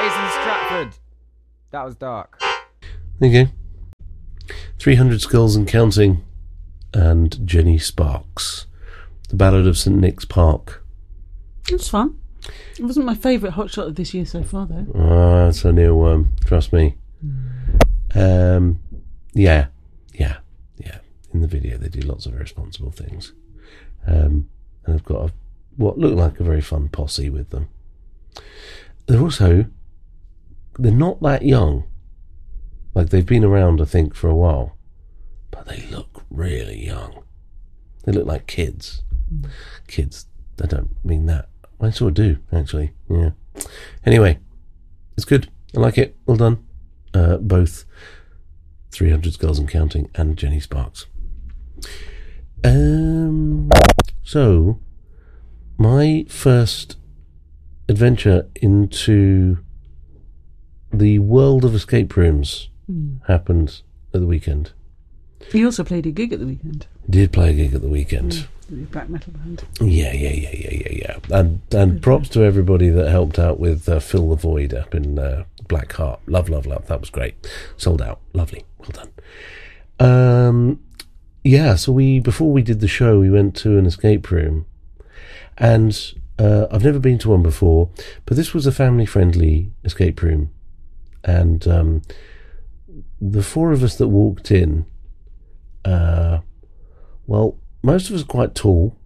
Jason Stratford. That was dark. There you go. 300 Skulls and Counting and Jenny Sparks. The Ballad of St Nick's Park. It was fun. It wasn't my favourite hotshot of this year so far, though. It's only a worm, trust me. Yeah. In the video, they do lots of irresponsible things. And I've got what looked like a very fun posse with them. They're not that young. Like, they've been around, I think, for a while. But they look really young. They look like kids. Kids, I don't mean that. I sort of do, actually. Yeah. Anyway, it's good. I like it. Well done. Both 300 Skulls and Counting and Jenny Sparks. So, my first adventure into the world of escape rooms happened at the weekend. You also played a gig at the weekend. Did play a gig at the weekend. The black metal band. Yeah. And props to everybody that helped out with Fill the Void up in Black Heart. Love. That was great. Sold out. Lovely. Well done. So before we did the show, we went to an escape room. And I've never been to one before, but this was a family-friendly escape room. And the four of us that walked in, most of us are quite tall,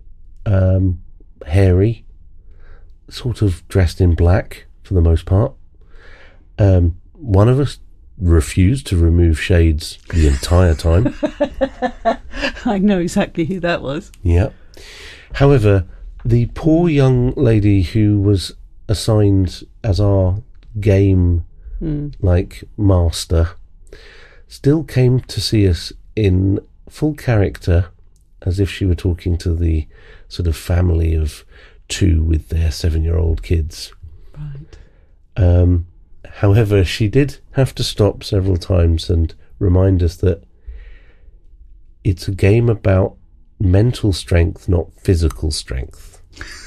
hairy, sort of dressed in black for the most part. One of us refused to remove shades the entire time. I know exactly who that was. Yeah. However, the poor young lady who was assigned as our game master still came to see us in full character, as if she were talking to the sort of family of two with their 7-year-old kids. Right. However, she did have to stop several times and remind us that it's a game about mental strength, not physical strength.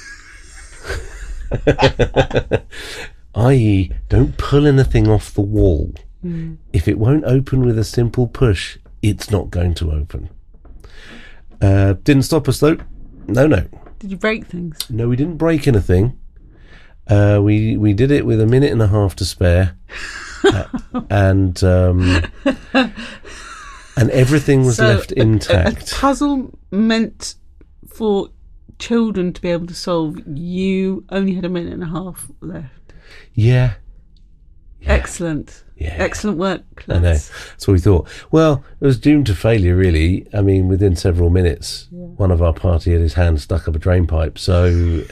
I.e., don't pull anything off the wall. If it won't open with a simple push, it's not going to open. Didn't stop us, though. No. Did you break things? No, we didn't break anything. We did it with a minute and a half to spare. And everything was left intact. A puzzle meant for children to be able to solve. You only had a minute and a half left. Yeah. Excellent. Yeah. Excellent work, I know. That's what we thought. Well, it was doomed to failure, really. I mean, within several minutes, one of our party had his hand stuck up a drain pipe. So,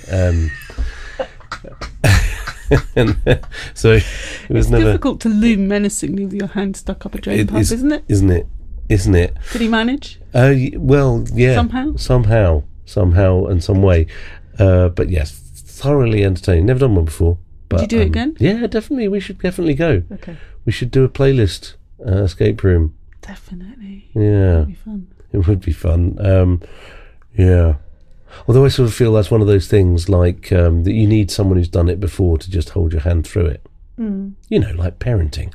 so it was never difficult to loom menacingly with your hand stuck up a drain pipe, isn't it? Isn't it? Did he manage? Well, yeah. Somehow and some way. But yes, thoroughly entertaining. Never done one before. But, Did you do it again? Yeah, definitely. We should definitely go. Okay. We should do a playlist escape room. Definitely. Yeah. It would be fun. It would be fun. Yeah. Although I sort of feel that's one of those things like that you need someone who's done it before to just hold your hand through it. You know, like parenting.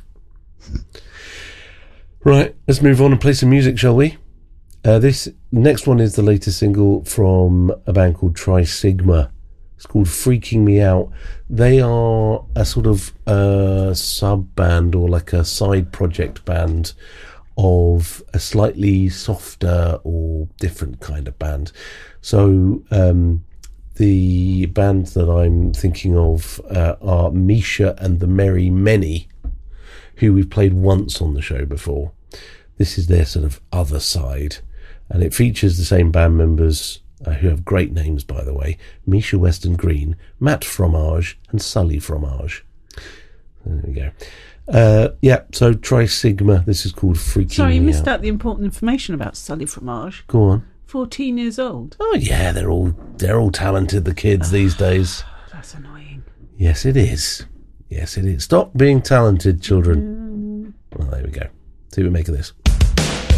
Right, let's move on and play some music, shall we? This next one is the latest single from a band called Tri Sigma. It's called Freaking Me Out. They are a sort of sub-band or like a side project band of a slightly softer or different kind of band. So the band that I'm thinking of are Misha and the Merry Many, who we've played once on the show before. This is their sort of other side, and it features the same band members who have great names, by the way: Misha Weston Green, Matt Fromage, and Sully Fromage. There we go. So Tri Sigma, this is called Freaking Me Out. Sorry, you missed out the important information about Sully Fromage. Go on. 14 years old. Oh yeah, they're all talented, the kids these days. That's annoying. Yes, it is. Yes, it is. Stop being talented, children. Well, there we go. See what we make of this.